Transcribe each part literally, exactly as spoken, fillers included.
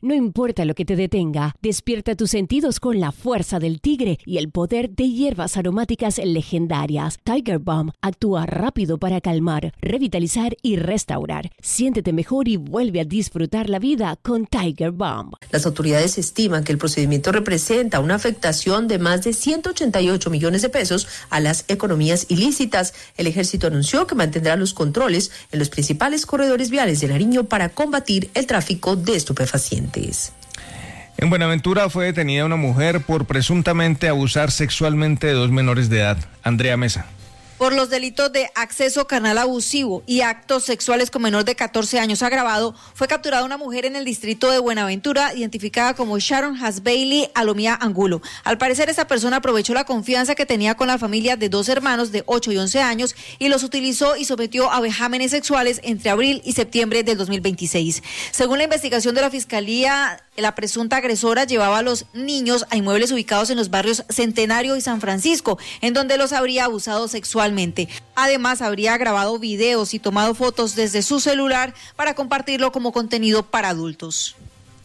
No importa lo que te detenga, despierta tus sentidos con la fuerza del tigre y el poder de hierbas aromáticas legendarias. Tiger Balm actúa rápido para calmar, revitalizar y restaurar. Siéntete mejor y vuelve a disfrutar la vida con Tiger Balm. Las autoridades estiman que el procedimiento representa una afectación de más de ciento ochenta y ocho millones de pesos a las economías ilícitas. El ejército anunció que mantendrá los controles en los principales corredores viales de Nariño para combatir el tráfico de estupefacientes. En Buenaventura fue detenida una mujer por presuntamente abusar sexualmente de dos menores de edad. Andrea Mesa. Por los delitos de acceso carnal abusivo y actos sexuales con menor de catorce años agravado, fue capturada una mujer en el distrito de Buenaventura, identificada como Sharon Hasbailey Alomía Angulo. Al parecer, esta persona aprovechó la confianza que tenía con la familia de dos hermanos de ocho y once años y los utilizó y sometió a vejámenes sexuales entre abril y septiembre del dos mil veintiséis. Según la investigación de la Fiscalía, la presunta agresora llevaba a los niños a inmuebles ubicados en los barrios Centenario y San Francisco, en donde los habría abusado sexualmente. Además, habría grabado videos y tomado fotos desde su celular para compartirlo como contenido para adultos.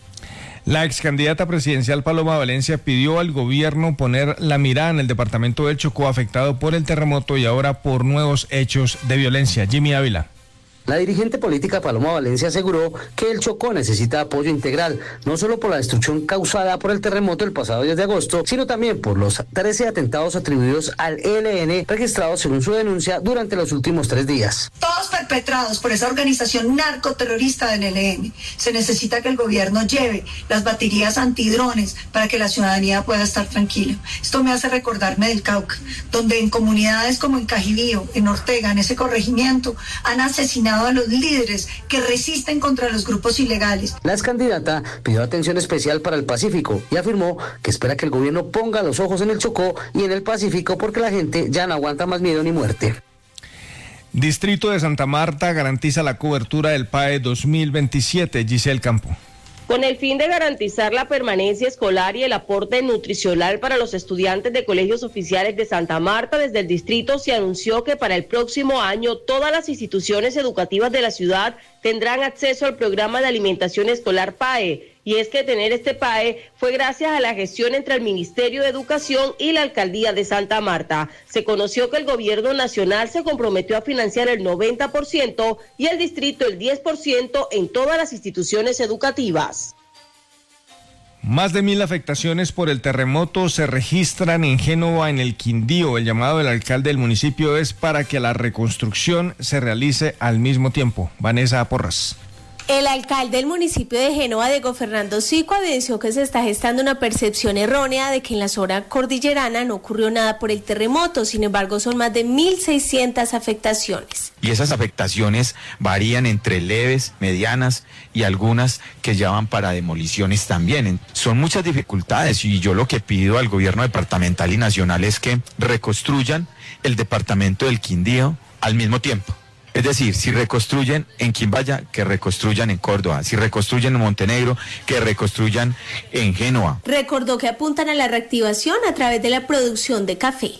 La ex candidata presidencial Paloma Valencia pidió al gobierno poner la mirada en el departamento del Chocó afectado por el terremoto y ahora por nuevos hechos de violencia. Jimmy Ávila. La dirigente política Paloma Valencia aseguró que el Chocó necesita apoyo integral, no solo por la destrucción causada por el terremoto el pasado diez de agosto, sino también por los trece atentados atribuidos al E L N registrados según su denuncia durante los últimos tres días. Todos perpetrados por esa organización narcoterrorista del E L N. Se necesita que el gobierno lleve las baterías antidrones para que la ciudadanía pueda estar tranquila. Esto me hace recordarme del Cauca, donde en comunidades como en Cajibío, en Ortega, en ese corregimiento, han asesinado a los líderes que resisten contra los grupos ilegales. La ex candidata pidió atención especial para el Pacífico y afirmó que espera que el gobierno ponga los ojos en el Chocó y en el Pacífico porque la gente ya no aguanta más miedo ni muerte. Distrito de Santa Marta garantiza la cobertura del P A E dos mil veintisiete. Giselle Campo. Con el fin de garantizar la permanencia escolar y el aporte nutricional para los estudiantes de colegios oficiales de Santa Marta, desde el distrito se anunció que para el próximo año todas las instituciones educativas de la ciudad tendrán acceso al programa de alimentación escolar P A E. Y es que tener este P A E fue gracias a la gestión entre el Ministerio de Educación y la Alcaldía de Santa Marta. Se conoció que el gobierno nacional se comprometió a financiar el noventa por ciento y el distrito el diez por ciento en todas las instituciones educativas. Más de mil afectaciones por el terremoto se registran en Génova, en el Quindío. El llamado del alcalde del municipio es para que la reconstrucción se realice al mismo tiempo. Vanessa Porras. El alcalde del municipio de Génova, Diego Fernando Zico, evidenció que se está gestando una percepción errónea de que en la zona cordillerana no ocurrió nada por el terremoto. Sin embargo, son más de mil seiscientas afectaciones. Y esas afectaciones varían entre leves, medianas y algunas que ya van para demoliciones también. Son muchas dificultades y yo lo que pido al gobierno departamental y nacional es que reconstruyan el departamento del Quindío al mismo tiempo. Es decir, si reconstruyen en Quimbaya, que reconstruyan en Córdoba. Si reconstruyen en Montenegro, que reconstruyan en Génova. Recordó que apuntan a la reactivación a través de la producción de café.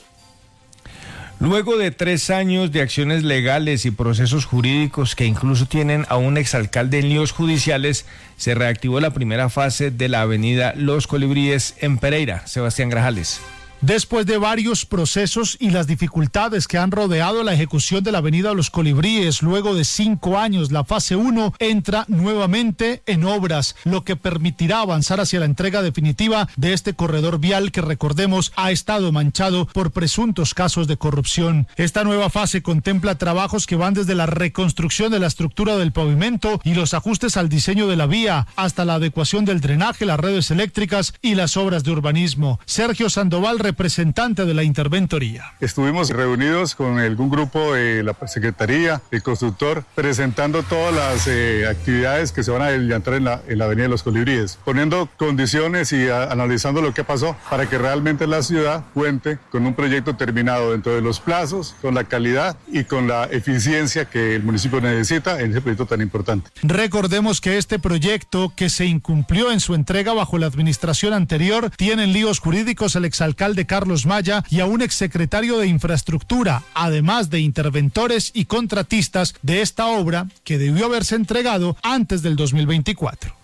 Luego de tres años de acciones legales y procesos jurídicos que incluso tienen a un exalcalde en líos judiciales, se reactivó la primera fase de la avenida Los Colibríes en Pereira. Sebastián Grajales. Después de varios procesos y las dificultades que han rodeado la ejecución de la avenida Los Colibríes, luego de cinco años, la fase uno entra nuevamente en obras, lo que permitirá avanzar hacia la entrega definitiva de este corredor vial que, recordemos, ha estado manchado por presuntos casos de corrupción. Esta nueva fase contempla trabajos que van desde la reconstrucción de la estructura del pavimento y los ajustes al diseño de la vía, hasta la adecuación del drenaje, las redes eléctricas y las obras de urbanismo. Sergio Sandoval, representante de la interventoría. Estuvimos reunidos con algún grupo de la Secretaría, el constructor, presentando todas las eh, actividades que se van a adelantar en la, en la avenida de Los Colibríes, poniendo condiciones y a, analizando lo que pasó para que realmente la ciudad cuente con un proyecto terminado dentro de los plazos, con la calidad y con la eficiencia que el municipio necesita en ese proyecto tan importante. Recordemos que este proyecto, que se incumplió en su entrega bajo la administración anterior, tiene en líos jurídicos al exalcalde de Carlos Maya y a un exsecretario de Infraestructura, además de interventores y contratistas de esta obra que debió haberse entregado antes del dos mil veinticuatro.